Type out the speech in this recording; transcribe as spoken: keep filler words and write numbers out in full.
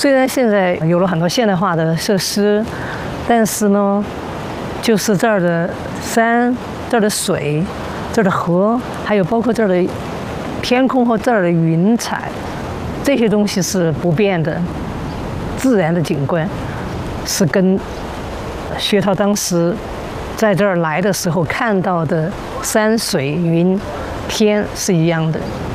虽然现在有了很多现代化的设施，但是呢，就是这儿的山、这儿的水、这儿的河，还有包括这儿的天空和这儿的云彩，这些东西是不变的，自然的景观是跟薛涛当时在这儿来的时候看到的山水云天是一样的。